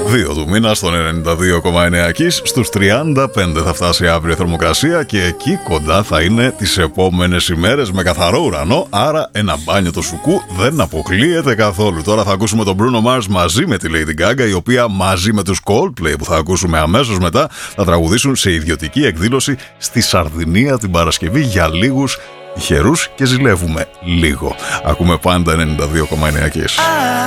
2 του μήνα στον 92,9 Kiss. Στους 35 θα φτάσει αύριο η θερμοκρασία και εκεί κοντά θα είναι τις επόμενες ημέρες με καθαρό ουρανό. Άρα ένα μπάνιο το σουκού δεν αποκλείεται καθόλου. Τώρα θα ακούσουμε τον Bruno Mars μαζί με τη Lady Gaga, η οποία μαζί με τους Coldplay που θα ακούσουμε αμέσως μετά θα τραγουδήσουν σε ιδιωτική εκδήλωση στη Σαρδινία την Παρασκευή για λίγους τυχερούς και ζηλεύουμε λίγο. Ακούμε πάντα 92,9 Kiss.